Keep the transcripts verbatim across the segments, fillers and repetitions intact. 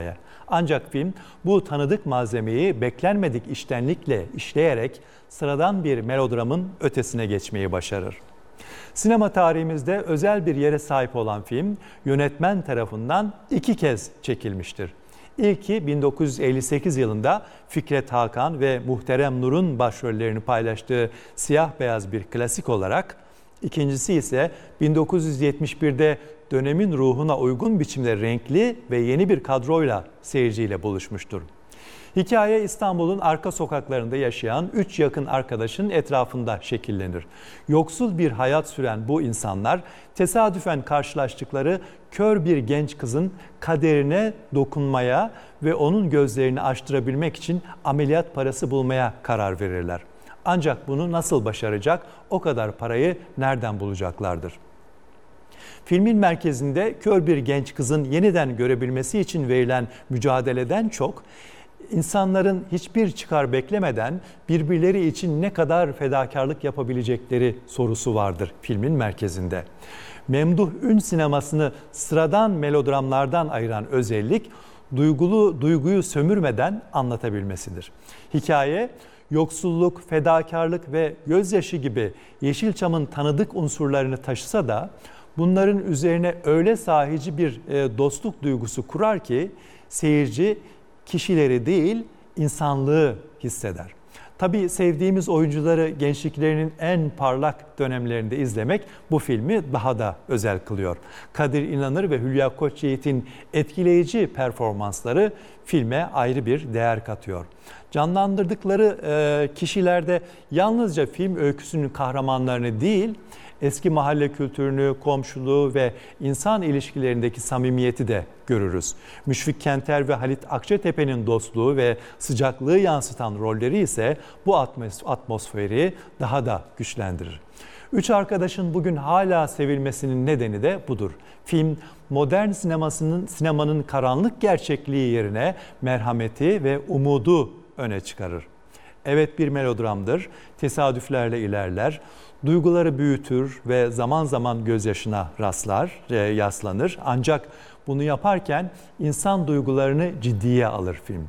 hikaye. Ancak film bu tanıdık malzemeyi beklenmedik içtenlikle işleyerek sıradan bir melodramın ötesine geçmeyi başarır. Sinema tarihimizde özel bir yere sahip olan film, yönetmen tarafından iki kez çekilmiştir. İlki bin dokuz yüz elli sekiz yılında Fikret Hakan ve Muhterem Nur'un başrollerini paylaştığı siyah beyaz bir klasik olarak, ikincisi ise bin dokuz yüz yetmiş birde dönemin ruhuna uygun biçimde renkli ve yeni bir kadroyla seyirciyle buluşmuştur. Hikaye İstanbul'un arka sokaklarında yaşayan üç yakın arkadaşın etrafında şekillenir. Yoksul bir hayat süren bu insanlar tesadüfen karşılaştıkları kör bir genç kızın kaderine dokunmaya ve onun gözlerini açtırabilmek için ameliyat parası bulmaya karar verirler. Ancak bunu nasıl başaracak, o kadar parayı nereden bulacaklardır? Filmin merkezinde kör bir genç kızın yeniden görebilmesi için verilen mücadeleden çok, İnsanların hiçbir çıkar beklemeden birbirleri için ne kadar fedakarlık yapabilecekleri sorusu vardır filmin merkezinde. Memduh Ün sinemasını sıradan melodramlardan ayıran özellik, duygulu duyguyu sömürmeden anlatabilmesidir. Hikaye, yoksulluk, fedakarlık ve gözyaşı gibi Yeşilçam'ın tanıdık unsurlarını taşısa da bunların üzerine öyle sahici bir dostluk duygusu kurar ki seyirci kişileri değil, insanlığı hisseder. Tabii sevdiğimiz oyuncuları gençliklerinin en parlak dönemlerinde izlemek bu filmi daha da özel kılıyor. Kadir İnanır ve Hülya Koçyiğit'in etkileyici performansları filme ayrı bir değer katıyor. Canlandırdıkları e, kişilerde yalnızca film öyküsünün kahramanlarını değil, eski mahalle kültürünü, komşuluğu ve insan ilişkilerindeki samimiyeti de görürüz. Müşfik Kenter ve Halit Akçatepe'nin dostluğu ve sıcaklığı yansıtan rolleri ise bu atmosferi daha da güçlendirir. Üç arkadaşın bugün hala sevilmesinin nedeni de budur. Film, modern sinemasının sinemanın karanlık gerçekliği yerine merhameti ve umudu öne çıkarır. Evet, bir melodramdır, tesadüflerle ilerler, duyguları büyütür ve zaman zaman gözyaşına rastlar, yaslanır. Ancak bunu yaparken insan duygularını ciddiye alır film.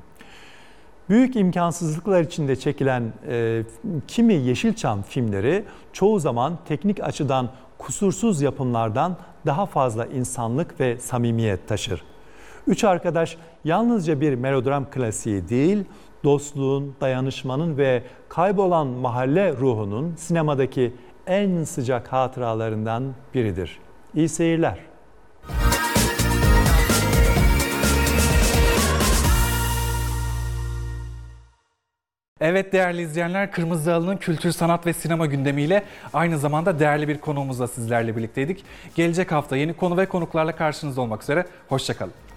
Büyük imkansızlıklar içinde çekilen e, kimi Yeşilçam filmleri çoğu zaman teknik açıdan kusursuz yapımlardan daha fazla insanlık ve samimiyet taşır. Üç arkadaş yalnızca bir melodram klasiği değil, dostluğun, dayanışmanın ve kaybolan mahalle ruhunun sinemadaki en sıcak hatıralarından biridir. İyi seyirler. Evet değerli izleyenler, Kırmızı Halı'nın kültür, sanat ve sinema gündemiyle aynı zamanda değerli bir konuğumuzla sizlerle birlikteydik. Gelecek hafta yeni konu ve konuklarla karşınızda olmak üzere. Hoşça kalın.